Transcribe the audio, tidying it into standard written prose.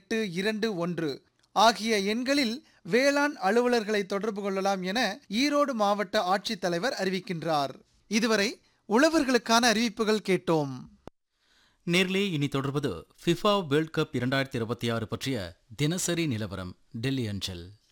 6821 ஆகிய எண்களில் வேளாண் அலுவலர்களை தொடர்பு கொள்ளலாம் என ஈரோடு மாவட்ட ஆட்சித்தலைவர் அறிவிக்கின்றார். இதுவரை உழவர்களுக்கான அறிவிப்புகள் கேட்டோம். நேர்லே இனி தொடர்வது ஃபிஃபா வேர்ல்ட் கப் 2026 பற்றிய தினசரி நிலவரம் டெல்லி அஞ்சல்.